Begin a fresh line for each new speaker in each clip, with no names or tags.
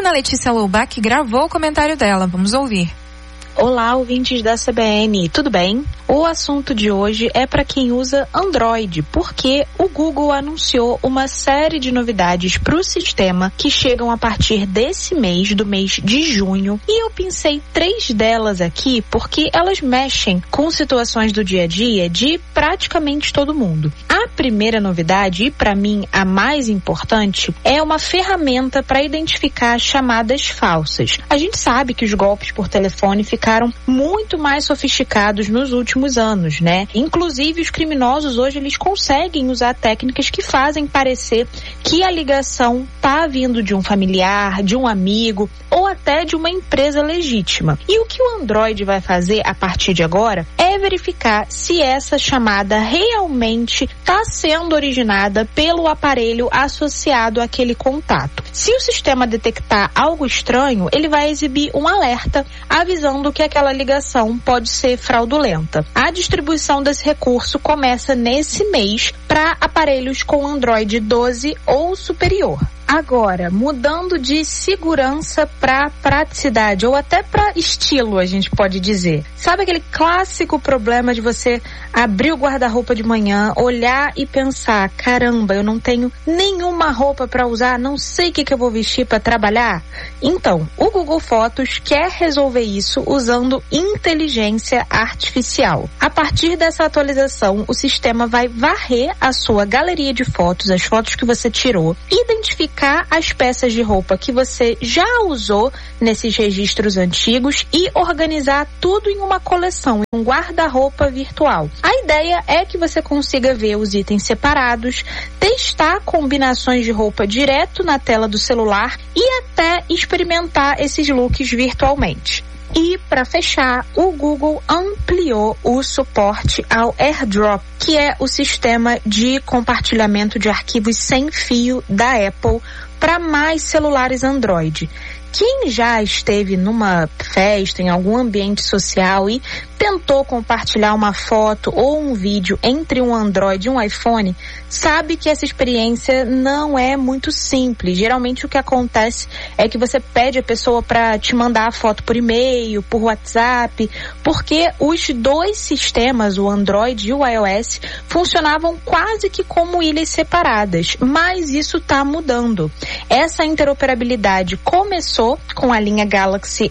Ana Letícia Loubach gravou o comentário dela. Vamos ouvir.
Olá, ouvintes da CBN, tudo bem? O assunto de hoje é para quem usa Android, porque o Google anunciou uma série de novidades para o sistema que chegam a partir desse mês, do mês de junho. E eu pensei 3 delas aqui porque elas mexem com situações do dia a dia de praticamente todo mundo. A primeira novidade, e para mim a mais importante, é uma ferramenta para identificar chamadas falsas. A gente sabe que os golpes por telefone ficaram muito mais sofisticados nos últimos anos, né? Inclusive, os criminosos hoje, eles conseguem usar técnicas que fazem parecer que a ligação tá vindo de um familiar, de um amigo ou até de uma empresa legítima. E o que o Android vai fazer a partir de agora é verificar se essa chamada realmente está sendo originada pelo aparelho associado àquele contato. Se o sistema detectar algo estranho, ele vai exibir um alerta avisando que aquela ligação pode ser fraudulenta. A distribuição desse recurso começa nesse mês para aparelhos com Android 12 ou superior. Agora, mudando de segurança para praticidade ou até para estilo, a gente pode dizer. Sabe aquele clássico problema de você abrir o guarda-roupa de manhã, olhar e pensar, caramba, eu não tenho nenhuma roupa para usar, não sei o que eu vou vestir para trabalhar? Então, o Google Fotos quer resolver isso usando inteligência artificial. A partir dessa atualização, o sistema vai varrer a sua galeria de fotos, as fotos que você tirou, identificar as peças de roupa que você já usou nesses registros antigos e organizar tudo em uma coleção, um guarda-roupa virtual. A ideia é que você consiga ver os itens separados, testar combinações de roupa direto na tela do celular e até experimentar esses looks virtualmente. E, para fechar, o Google ampliou o suporte ao AirDrop, que é o sistema de compartilhamento de arquivos sem fio da Apple para mais celulares Android. Quem já esteve numa festa, em algum ambiente social e tentou compartilhar uma foto ou um vídeo entre um Android e um iPhone, sabe que essa experiência não é muito simples. Geralmente o que acontece é que você pede a pessoa para te mandar a foto por e-mail, por WhatsApp, porque os dois sistemas, o Android e o iOS, funcionavam quase que como ilhas separadas, mas isso está mudando. Essa interoperabilidade começou com a linha Galaxy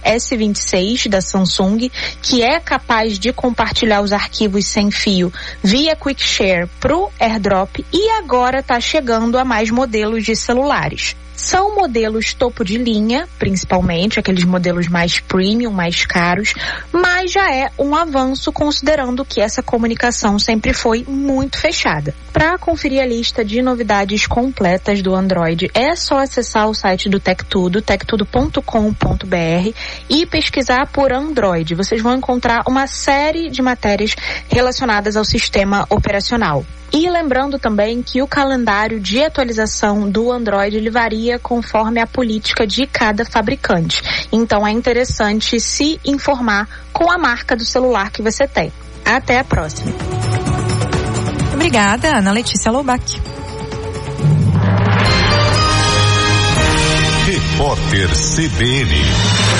S26 da Samsung, que é capaz de compartilhar os arquivos sem fio via Quick Share pro AirDrop e agora está chegando a mais modelos de celulares. São modelos topo de linha, principalmente, aqueles modelos mais premium, mais caros, mas já é um avanço considerando que essa comunicação sempre foi muito fechada. Para conferir a lista de novidades completas do Android, é só acessar o site do TechTudo, techtudo.com.br e pesquisar por Android. Vocês vão encontrar uma série de matérias relacionadas ao sistema operacional. E lembrando também que o calendário de atualização do Android ele varia conforme a política de cada fabricante. Então é interessante se informar com a marca do celular que você tem. Até a próxima.
Obrigada, Ana Letícia Loubach.
Repórter CBN.